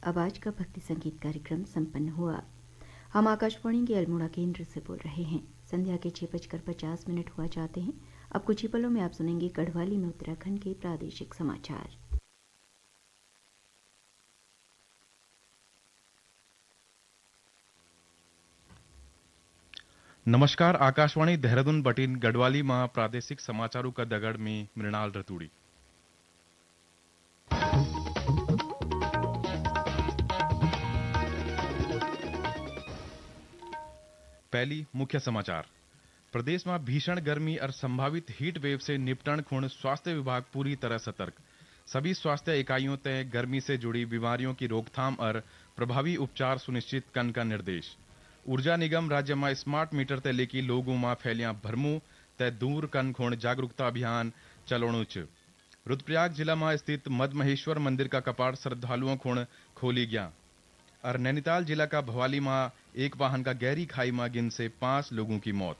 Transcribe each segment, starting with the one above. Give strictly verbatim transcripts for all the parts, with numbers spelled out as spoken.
अब आज का भक्ति संगीत कार्यक्रम संपन्न हुआ। हम आकाशवाणी के अल्मोड़ा केंद्र से बोल रहे हैं। संध्या के छह बजकर पचास मिनट हुआ जाते हैं। अब कुछ ही पलों में आप सुनेंगे गढ़वाली में उत्तराखंड के प्रादेशिक समाचार। नमस्कार। आकाशवाणी देहरादून बटिन गढ़वाली मां प्रादेशिक समाचारों का दगड़ में मृणाल रतूड़ी। पहली मुख्य समाचार। प्रदेश में भीषण गर्मी और संभावित हीट वेव से निपटन खुण स्वास्थ्य विभाग पूरी तरह सतर्क। सभी स्वास्थ्य इकाइयों तय गर्मी से जुड़ी बीमारियों की रोकथाम और प्रभावी उपचार सुनिश्चित करने का निर्देश। ऊर्जा निगम राज्य में स्मार्ट मीटर तय लेकी लोगों में फैलिया भरमू तय दूर कन खुण जागरूकता अभियान चलाणु च। रुद्रप्रयाग जिला में स्थित मदमहेश्वर मंदिर का कपाट श्रद्धालुओं खुण खोली गया और नैनीताल जिला का भवाली में एक वाहन का गहरी खाई में गिन से पांच लोगों की मौत।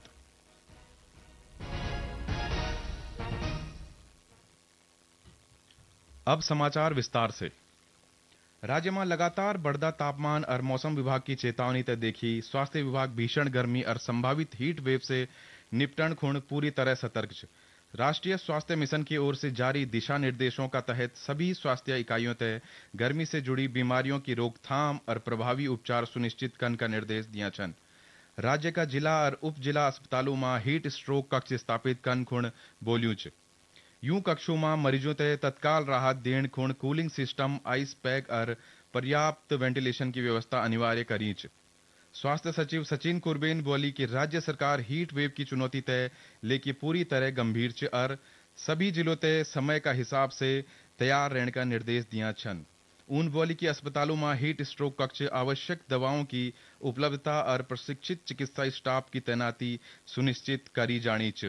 अब समाचार विस्तार से। राज्य में लगातार बढ़ता तापमान और मौसम विभाग की चेतावनी तय देखी स्वास्थ्य विभाग भीषण गर्मी और संभावित हीट वेव से निपटन खुण पूरी तरह सतर्क। राष्ट्रीय स्वास्थ्य मिशन की ओर से जारी दिशा निर्देशों का तहत सभी स्वास्थ्य इकाइयों तय गर्मी से जुड़ी बीमारियों की रोकथाम और प्रभावी उपचार सुनिश्चित करने का निर्देश दिया छन। राज्य का जिला और उप जिला अस्पतालों में हीट स्ट्रोक कक्ष स्थापित करने खुण बोलियों च। यूं कक्षों में मरीजों तय तत्काल राहत देने खुण कूलिंग सिस्टम, आइस पैक और पर्याप्त वेंटिलेशन की व्यवस्था अनिवार्य करी च। स्वास्थ्य सचिव सचिन कुरबेन बोली कि राज्य सरकार हीट वेव की चुनौती तय लेके पूरी तरह गंभीर च और सभी जिलों तय समय का हिसाब से तैयार रहने का निर्देश दिया छन। उन बोली कि अस्पतालों में हीट स्ट्रोक कक्ष, आवश्यक दवाओं की उपलब्धता और प्रशिक्षित चिकित्सा स्टाफ की तैनाती सुनिश्चित करी जानी च।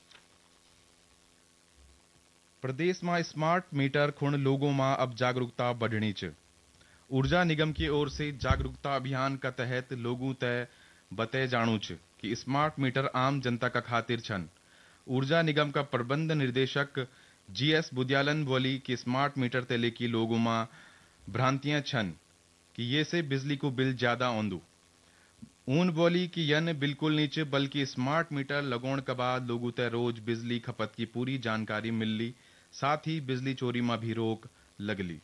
प्रदेश में स्मार्ट मीटर खुण लोगों में अब जागरूकता बढ़नी च। ऊर्जा निगम की ओर से जागरूकता अभियान का तहत लोगों तय बते जानू च कि स्मार्ट मीटर आम जनता का खातिर छन। ऊर्जा निगम का प्रबंध निर्देशक जीएस बुद्यालन बोली कि स्मार्ट मीटर तय लेकी लोगों में भ्रांतियां छन कि ये से बिजली को बिल ज्यादा औंदू। ऊन बोली कि यन बिल्कुल नीचे बल्कि स्मार्ट मीटर लगोण के बाद लोगों तय रोज बिजली खपत की पूरी जानकारी मिलली, साथ ही बिजली चोरी में भी रोक लगली।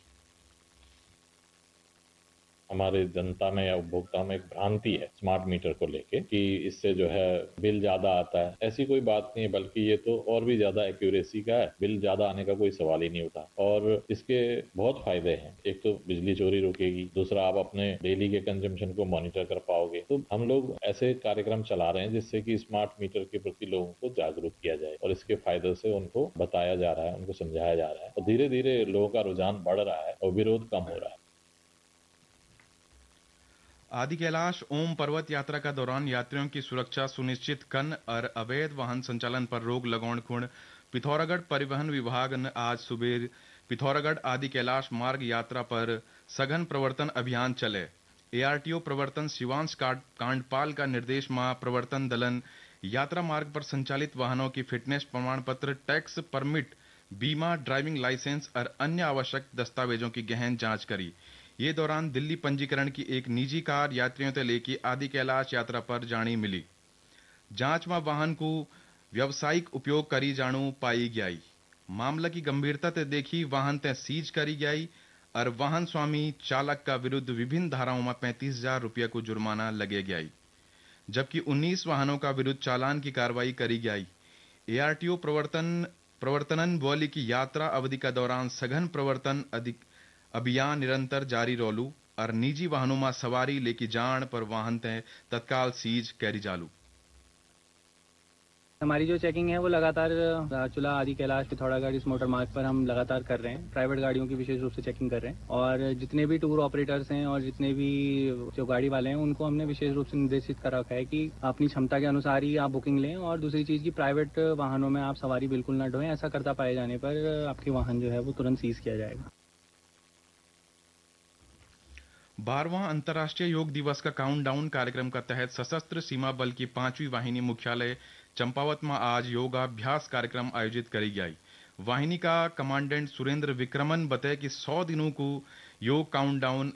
हमारे जनता में या उपभोक्ता में एक भ्रांति है स्मार्ट मीटर को लेके कि इससे जो है बिल ज्यादा आता है। ऐसी कोई बात नहीं है, बल्कि ये तो और भी ज्यादा एक्यूरेसी का है। बिल ज्यादा आने का कोई सवाल ही नहीं उठा और इसके बहुत फायदे हैं। एक तो बिजली चोरी रुकेगी, दूसरा आप अपने डेली के कंजम्पशन को मॉनिटर कर पाओगे। तो हम लोग ऐसे कार्यक्रम चला रहे हैं जिससे कि स्मार्ट मीटर के प्रति लोगों को जागरूक किया जाए और इसके फायदे से उनको बताया जा रहा है, उनको समझाया जा रहा है और धीरे धीरे लोगों का रुझान बढ़ रहा है और विरोध कम हो रहा है। आदि कैलाश ओम पर्वत यात्रा का दौरान यात्रियों की सुरक्षा सुनिश्चित करने और अवैध वाहन संचालन पर रोक लगाने खुण पिथौरागढ़ परिवहन विभाग ने आज सुबह पिथौरागढ़ आदि कैलाश मार्ग यात्रा पर सघन प्रवर्तन अभियान चले। एआरटीओ प्रवर्तन शिवांश कांडपाल का निर्देश में प्रवर्तन दलन यात्रा मार्ग पर संचालित वाहनों की फिटनेस प्रमाण पत्र, टैक्स परमिट, बीमा, ड्राइविंग लाइसेंस और अन्य आवश्यक दस्तावेजों की गहन जांच करी। ये दौरान दिल्ली पंजीकरण की एक निजी कार यात्रियों से लेकर आदि कैलाश यात्रा पर जानी मिली। जांच में वाहन को व्यावसायिक उपयोग करी जानू पाई गई। मामला की गंभीरता से देखी वाहन तय सीज करी गई और वाहन स्वामी चालक का विरुद्ध विभिन्न धाराओं में पैंतीस हजार रुपये को जुर्माना लगे गई, जबकि उन्नीस वाहनों का विरुद्ध चालान की कार्रवाई करी गई। एआरटीओ प्रवर्तन प्रवर्तनन बोली की यात्रा अवधि का दौरान सघन प्रवर्तन अधिक अभियान निरंतर जारी रोलू और निजी वाहनों में सवारी लेकी जान पर वाहन तय तत्काल सीज कैरी जालू। हमारी जो चेकिंग है वो लगातार चुला आदि कैलाश पिथौरागढ़ इस मोटर मार्ग पर हम लगातार कर रहे हैं। प्राइवेट गाड़ियों की विशेष रूप से चेकिंग कर रहे हैं और जितने भी टूर ऑपरेटर्स हैं और जितने भी जो गाड़ी वाले हैं उनको हमने विशेष रूप से निर्देशित कर रखा है कि अपनी क्षमता के अनुसार ही आप बुकिंग लें और दूसरी चीज की प्राइवेट वाहनों में आप सवारी बिल्कुल न ढोएं। ऐसा करता पाए जाने पर आपके वाहन जो है वो तुरंत सीज किया जाएगा। बारहवां अंतर्राष्ट्रीय योग दिवस का काउंटडाउन कार्यक्रम का तहत सशस्त्र सीमा बल की पांचवी वाहिनी मुख्यालय चंपावत में आज योगाभ्यास कार्यक्रम आयोजित करी गई। वाहिनी का कमांडेंट सुरेंद्र विक्रमन बताए कि सौ दिनों को योग काउंटडाउन